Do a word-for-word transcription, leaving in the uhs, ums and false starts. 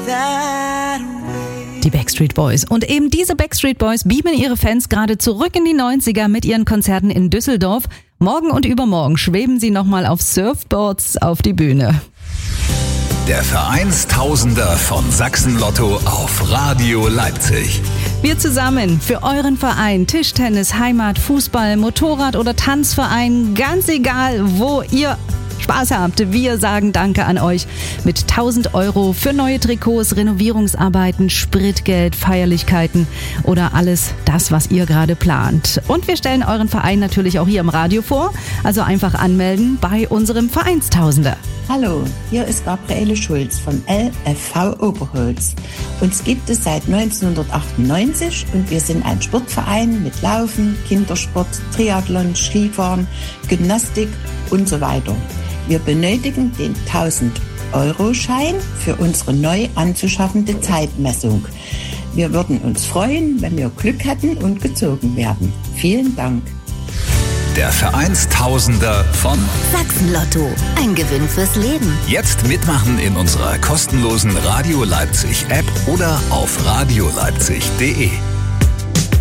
Die Backstreet Boys. Und eben diese Backstreet Boys beamen ihre Fans gerade zurück in die neunziger mit ihren Konzerten in Düsseldorf. Morgen und übermorgen schweben sie nochmal auf Surfboards auf die Bühne. Der Vereinstausender von Sachsen-Lotto auf Radio Leipzig. Wir zusammen für euren Verein, Tischtennis, Heimat, Fußball, Motorrad oder Tanzverein, ganz egal, wo ihr Spaß habt. Wir sagen Danke an euch mit tausend Euro für neue Trikots, Renovierungsarbeiten, Spritgeld, Feierlichkeiten oder alles das, was ihr gerade plant. Und wir stellen euren Verein natürlich auch hier im Radio vor, also einfach anmelden bei unserem Vereinstausender. Hallo, hier ist Gabriele Schulz vom L F V Oberholz. Uns gibt es seit neunzehnhundertachtundneunzig und wir sind ein Sportverein mit Laufen, Kindersport, Triathlon, Skifahren, Gymnastik und so weiter. Wir benötigen den tausend-Euro-Schein für unsere neu anzuschaffende Zeitmessung. Wir würden uns freuen, wenn wir Glück hätten und gezogen werden. Vielen Dank. Der Vereinstausender von Sachsen-Lotto. Ein Gewinn fürs Leben. Jetzt mitmachen in unserer kostenlosen Radio Leipzig App oder auf radio leipzig punkt de.